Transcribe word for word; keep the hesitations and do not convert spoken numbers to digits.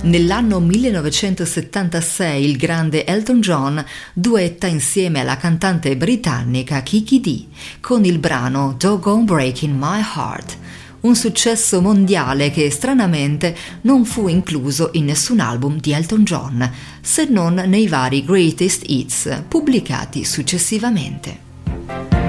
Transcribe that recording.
Nell'anno millenovecentosettantasei il grande Elton John duetta insieme alla cantante britannica Kiki Dee con il brano Doggone Breaking My Heart, un successo mondiale che stranamente non fu incluso in nessun album di Elton John, se non nei vari Greatest Hits pubblicati successivamente.